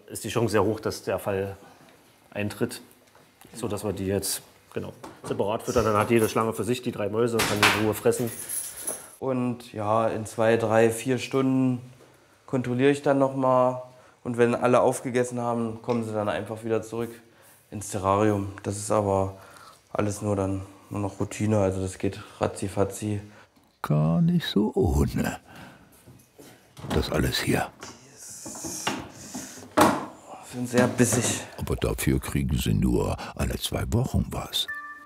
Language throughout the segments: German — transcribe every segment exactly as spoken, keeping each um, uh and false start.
ist die Chance sehr hoch, dass der Fall eintritt, sodass wir die jetzt genau separat füttern. Dann hat jede Schlange für sich die drei Mäuse und kann die in Ruhe fressen. Und ja, in zwei, drei, vier Stunden kontrolliere ich dann nochmal. Und wenn alle aufgegessen haben, kommen sie dann einfach wieder zurück ins Terrarium. Das ist aber alles nur dann nur noch Routine, also das geht ratzi-fatzi. Gar nicht so ohne. Das alles hier. Sind sehr bissig. Aber dafür kriegen sie nur alle zwei Wochen was.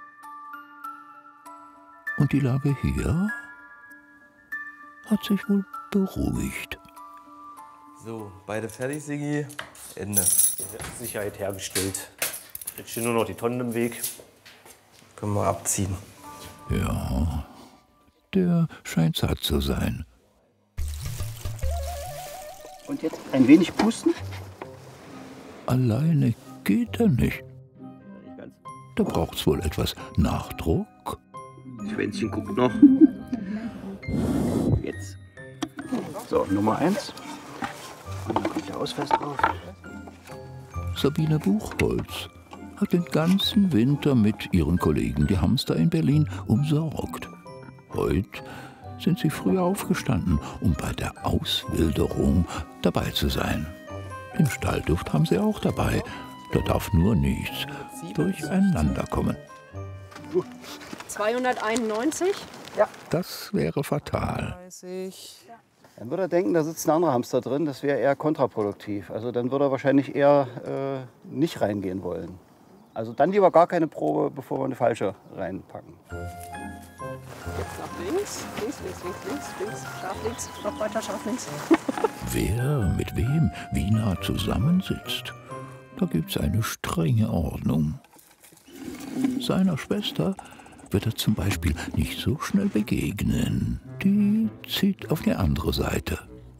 Und die Lage hier hat sich wohl beruhigt. So, beide fertig, Sigi. Ende. Sicherheit hergestellt. Jetzt stehen nur noch die Tonnen im Weg. Können wir abziehen. Ja, der scheint satt zu sein. Und jetzt ein wenig pusten. Alleine geht er nicht. Da braucht's wohl etwas Nachdruck. Schwänzchen guckt noch. Jetzt. So, Nummer eins. Und dann kommt der Ausfest drauf. Sabine Buchholz hat den ganzen Winter mit ihren Kollegen die Hamster in Berlin umsorgt. Heute sind sie früh aufgestanden, um bei der Auswilderung dabei zu sein. Den Stallduft haben sie auch dabei. Da darf nur nichts durcheinander kommen. zweihunderteinundneunzig? Ja. Das wäre fatal. Dann würde er denken, da sitzt ein anderer Hamster drin. Das wäre eher kontraproduktiv. Also dann würde er wahrscheinlich eher äh, nicht reingehen wollen. Also dann lieber gar keine Probe, bevor wir eine falsche reinpacken. Jetzt nach links, links, links, links, links, links, scharf links, noch weiter scharf links. Wer mit wem wie nah zusammensitzt, da gibt's eine strenge Ordnung. Seiner Schwester wird er zum Beispiel nicht so schnell begegnen. Die zieht auf die andere Seite.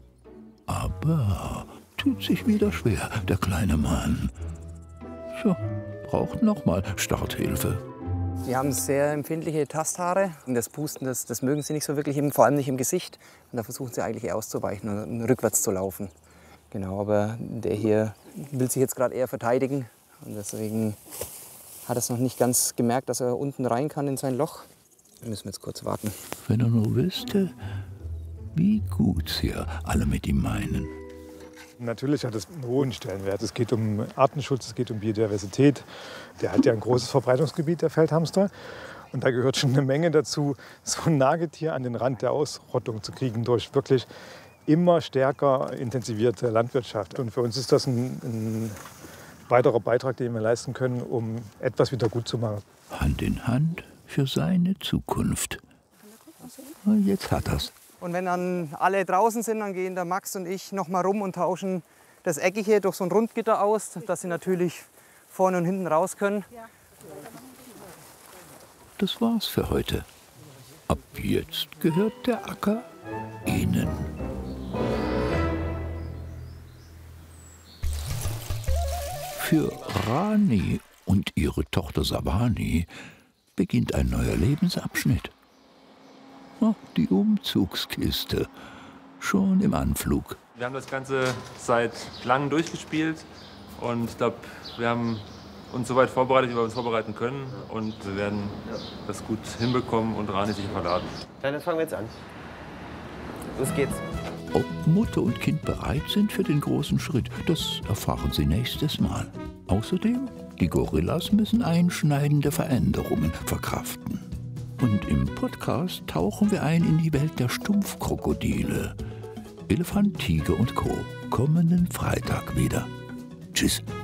Aber tut sich wieder schwer, der kleine Mann. Tja, braucht nochmal Starthilfe. Sie haben sehr empfindliche Tasthaare. Und das Pusten, das, das mögen sie nicht so wirklich, vor allem nicht im Gesicht. Und da versuchen sie eigentlich auszuweichen und rückwärts zu laufen. Genau, aber der hier will sich jetzt gerade eher verteidigen. Und deswegen hat er es noch nicht ganz gemerkt, dass er unten rein kann in sein Loch. Da müssen wir jetzt kurz warten. Wenn er nur wüsste, wie gut hier alle mit ihm meinen. Natürlich hat es einen hohen Stellenwert. Es geht um Artenschutz, es geht um Biodiversität. Der hat ja ein großes Verbreitungsgebiet, der Feldhamster. Und da gehört schon eine Menge dazu, so ein Nagetier an den Rand der Ausrottung zu kriegen durch wirklich immer stärker intensivierte Landwirtschaft. Und für uns ist das ein, ein weiterer Beitrag, den wir leisten können, um etwas wieder gut zu machen. Hand in Hand für seine Zukunft. Jetzt hat er's. Und wenn dann alle draußen sind, dann gehen der Max und ich noch mal rum und tauschen das Eckige durch so ein Rundgitter aus, dass sie natürlich vorne und hinten raus können. Das war's für heute. Ab jetzt gehört der Acker Ihnen. Für Rani und ihre Tochter Savani beginnt ein neuer Lebensabschnitt. Oh, die Umzugskiste, schon im Anflug. Wir haben das Ganze seit langem durchgespielt und ich glaube, wir haben uns so weit vorbereitet, wie wir uns vorbereiten können. Und wir werden das gut hinbekommen und Rani sich verladen. Dann fangen wir jetzt an. Los geht's. Ob Mutter und Kind bereit sind für den großen Schritt, das erfahren Sie nächstes Mal. Außerdem, die Gorillas müssen einschneidende Veränderungen verkraften. Und im Podcast tauchen wir ein in die Welt der Stumpfkrokodile. Elefant, Tiger und Co. kommenden Freitag wieder. Tschüss.